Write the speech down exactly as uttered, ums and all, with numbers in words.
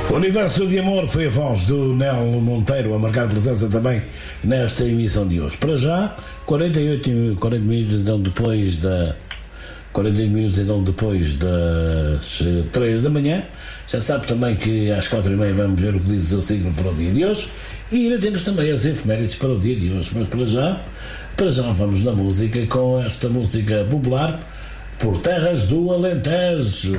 O Universo de Amor foi a voz do Nelo Monteiro a marcar presença também nesta emissão de hoje. Para já, quarenta e oito quarenta minutos então depois da quarenta minutos então depois das três da manhã. Já sabe também que às quatro e meia vamos ver o que diz o seu signo para o dia de hoje e ainda temos também as efemérides para o dia de hoje. Mas para já, para já vamos na música com esta música popular Por Terras do Alentejo.